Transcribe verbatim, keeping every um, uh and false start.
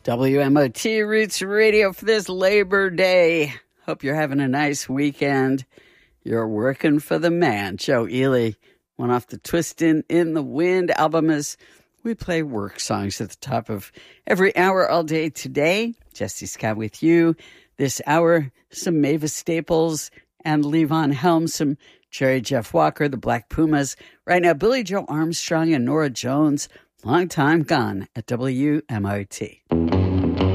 W M O T Roots Radio for this Labor Day. Hope you're having a nice weekend. You're working for the man. Joe Ely, one off the Twistin' in the Wind album, as we play work songs at the top of every hour all day today. Jesse Scott with you. This hour, some Mavis Staples and Levon Helm, some Jerry Jeff Walker, the Black Pumas. Right now, Billy Joe Armstrong and Nora Jones, long time gone at W M O T.